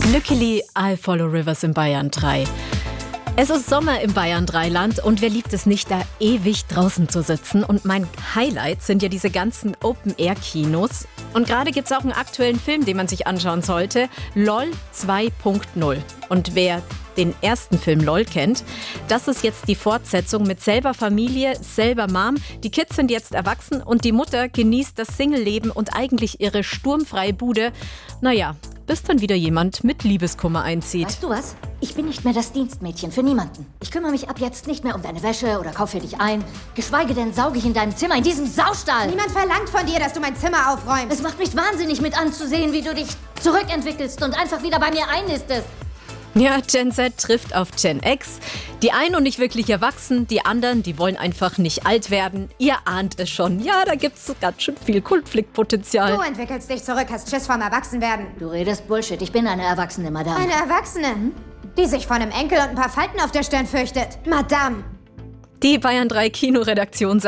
Luckily, I Follow Rivers in Bayern 3. Es ist Sommer im Bayern 3-Land und wer liebt es nicht, da ewig draußen zu sitzen? Und mein Highlight sind ja diese ganzen Open-Air-Kinos. Und gerade gibt es auch einen aktuellen Film, den man sich anschauen sollte, LOL 2.0. Und wer den ersten Film LOL kennt, das ist jetzt die Fortsetzung mit selber Familie, selber Mom. Die Kids sind jetzt erwachsen und die Mutter genießt das Single-Leben und eigentlich ihre sturmfreie Bude. Naja, bis dann wieder jemand mit Liebeskummer einzieht. Weißt du was? Ich bin nicht mehr das Dienstmädchen für niemanden. Ich kümmere mich ab jetzt nicht mehr um deine Wäsche oder kaufe für dich ein. Geschweige denn sauge ich in deinem Zimmer, in diesem Saustall. Niemand verlangt von dir, dass du mein Zimmer aufräumst. Es macht mich wahnsinnig mit anzusehen, wie du dich zurückentwickelst und einfach wieder bei mir einnistest. Ja, Gen Z trifft auf Gen X. Die einen noch nicht wirklich erwachsen, die anderen, die wollen einfach nicht alt werden. Ihr ahnt es schon. Ja, da gibt's ganz schön viel Konfliktpotenzial. Du entwickelst dich zurück, hast Schiss vorm Erwachsenwerden. Du redest Bullshit. Ich bin eine Erwachsene, Madame. Eine Erwachsene, die sich vor einem Enkel und ein paar Falten auf der Stirn fürchtet. Madame. Die Bayern 3 Kinoredaktion